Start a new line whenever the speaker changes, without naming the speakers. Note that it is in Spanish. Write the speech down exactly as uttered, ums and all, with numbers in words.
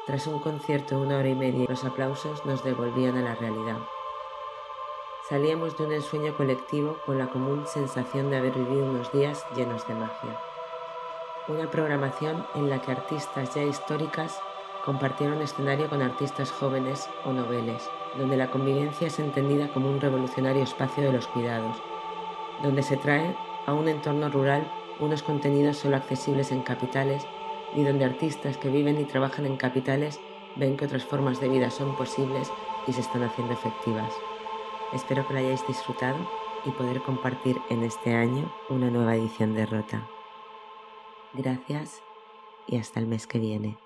Tras un concierto de una hora y media, los aplausos nos devolvían a la realidad. Salíamos de un ensueño colectivo con la común sensación de haber vivido unos días llenos de magia. Una programación en la que artistas ya históricas compartieron escenario con artistas jóvenes o noveles, donde la convivencia es entendida como un revolucionario espacio de los cuidados, donde se trae a un entorno rural unos contenidos solo accesibles en capitales y donde artistas que viven y trabajan en capitales ven que otras formas de vida son posibles y se están haciendo efectivas. Espero que lo hayáis disfrutado y poder compartir en este año una nueva edición de Rota. Gracias y hasta el mes que viene.